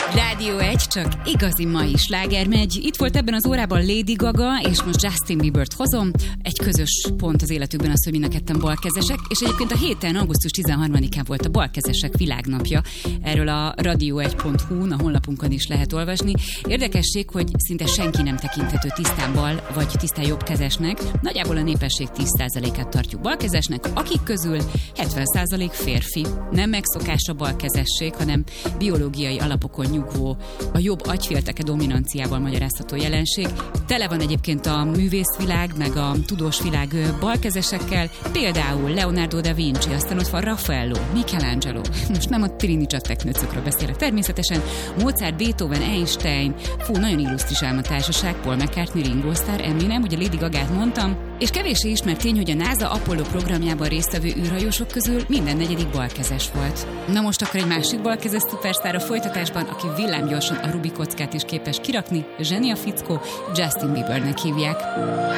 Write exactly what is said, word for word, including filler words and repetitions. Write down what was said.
Rádió egy, csak igazi mai sláger megy. Itt volt ebben az órában Lady Gaga, és most Justin Biebert hozom. Egy közös pont az életükben az, hogy mind a ketten balkezesek, és egyébként a héten, augusztus tizenharmadikán volt a balkezesek világnapja. Erről a radio egy pont hu-n, a honlapunkon is lehet olvasni. Érdekesség, hogy szinte senki nem tekinthető tisztán bal, vagy tisztán jobbkezesnek. Nagyjából a népesség tíz százalékát tartjuk balkezesnek, akik közül hetven százalék férfi. Nem megszokás a balkezesség, hanem biológiai alapokon nyugvó, a jobb agyfélteke dominanciával magyarázható jelenség. Tele van egyébként a művészvilág, meg a tudós világ balkezesekkel, például Leonardo da Vinci, aztán ott van Raffaello, Michelangelo, most nem a Trinidad teknőcökről beszélek természetesen, Mozart, Beethoven, Einstein, fú, nagyon illusztris álmatársaság, Paul McCartney, Ringo Starr, Eminem, ugye Lady Gagát mondtam, és kevéssé ismert tény, hogy a NASA Apollo programjában résztvevő űrhajósok közül minden negyedik balkezes volt. Na most akkor egy másik balkezes szupersztár a folytatásban, aki villámgyorsan a Rubik kockát is képes kirakni, zseni a fickó, Justin Biebernek hívják.